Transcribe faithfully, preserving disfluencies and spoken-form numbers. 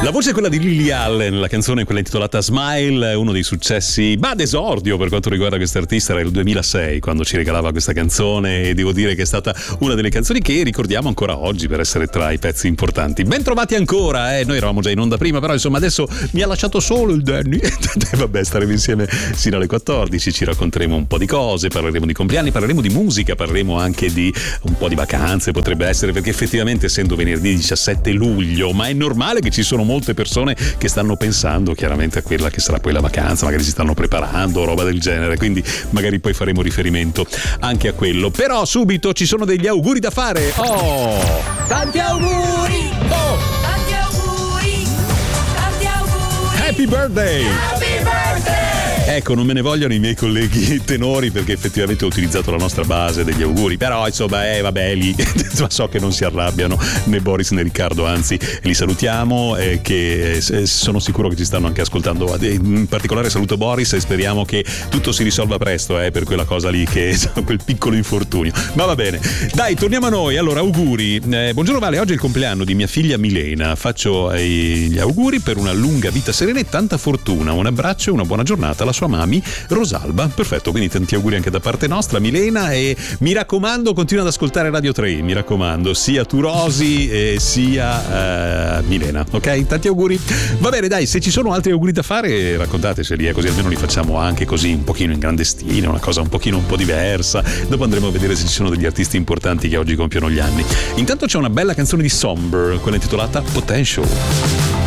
La voce è quella di Lily Allen, la canzone è quella intitolata Smile, uno dei successi, ma d'esordio per quanto riguarda quest'artista, era il duemilasei quando ci regalava questa canzone e devo dire che è stata una delle canzoni che ricordiamo ancora oggi per essere tra i pezzi importanti. Ben trovati ancora, eh? Noi eravamo già in onda prima, però insomma adesso mi ha lasciato solo il Danny. Vabbè, staremo insieme sino alle quattordici, ci racconteremo un po' di cose, parleremo di compleanni, parleremo di musica, parleremo anche di un po' di vacanze, potrebbe essere, perché effettivamente essendo venerdì diciassette luglio, ma è normale che ci sono molte persone che stanno pensando chiaramente a quella che sarà poi la vacanza, magari si stanno preparando, roba del genere, quindi magari poi faremo riferimento anche a quello. Però subito ci sono degli auguri da fare. Oh! Tanti auguri! Oh! Tanti auguri! Tanti auguri! Happy birthday! Happy birthday! Ecco, non me ne vogliono i miei colleghi tenori perché effettivamente ho utilizzato la nostra base degli auguri, però insomma, eh vabbè, lì so che non si arrabbiano né Boris né Riccardo, anzi li salutiamo, eh, che eh, sono sicuro che ci stanno anche ascoltando. In particolare saluto Boris e speriamo che tutto si risolva presto, eh, per quella cosa lì, che quel piccolo infortunio. Ma va bene, dai, torniamo a noi. Allora, auguri. Eh, buongiorno Vale, oggi è il compleanno di mia figlia Milena. Faccio eh, gli auguri per una lunga vita serena e tanta fortuna. Un abbraccio e una buona giornata alla sua mami Rosalba. Perfetto, quindi tanti auguri anche da parte nostra, Milena, e mi raccomando continua ad ascoltare Radio tre, mi raccomando, sia tu Rosi e sia uh, Milena, ok? Tanti auguri. Va bene, dai, se ci sono altri auguri da fare raccontateceli, eh, così almeno li facciamo anche così un pochino in grande stile, una cosa un pochino un po' diversa. Dopo andremo a vedere se ci sono degli artisti importanti che oggi compiono gli anni. Intanto c'è una bella canzone di Somber, quella intitolata Potential.